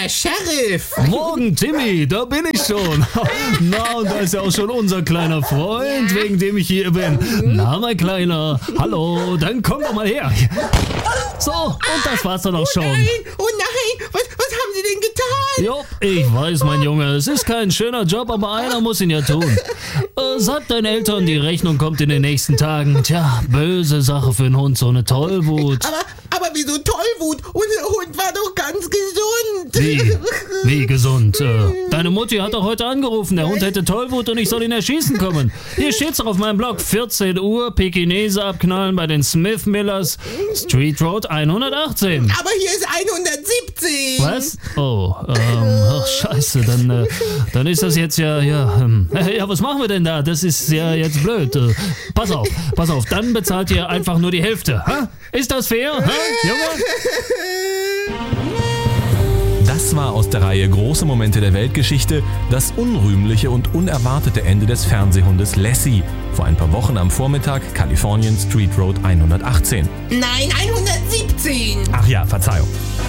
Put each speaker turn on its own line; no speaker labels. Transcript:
der Sheriff.
Morgen, Timmy, da bin ich schon. Na, und da ist ja auch schon unser kleiner Freund, wegen dem ich hier bin. Na, mein Kleiner, hallo, dann komm doch mal her. So, und das war's dann auch schon.
Oh nein, was haben Sie denn getan?
Jo, ich weiß, mein Junge, es ist kein schöner Job, aber einer muss ihn ja tun. Sag deinen Eltern, die Rechnung kommt in den nächsten Tagen. Tja, böse Sache für einen Hund, so eine Tollwut.
Aber wieso Tollwut? Unser Hund war doch ganz gesund.
Wie gesund? Deine Mutti hat doch heute angerufen, der Hund hätte Tollwut und ich soll ihn erschießen kommen. Hier steht's doch auf meinem Blog, 14 Uhr, Pekinese abknallen bei den Smith Millers, Street Road 118.
Aber hier ist 117.
Was? Oh, ach scheiße, dann ist das jetzt ja, was machen wir denn da? Das ist ja jetzt blöd. Pass auf, dann bezahlt ihr einfach nur die Hälfte. Ha? Ist das fair? Ha? Junge?
Das war aus der Reihe Große Momente der Weltgeschichte das unrühmliche und unerwartete Ende des Fernsehhundes Lassie. Vor ein paar Wochen am Vormittag, Kalifornien, Street Road 118.
Nein, 117.
Ach ja, Verzeihung.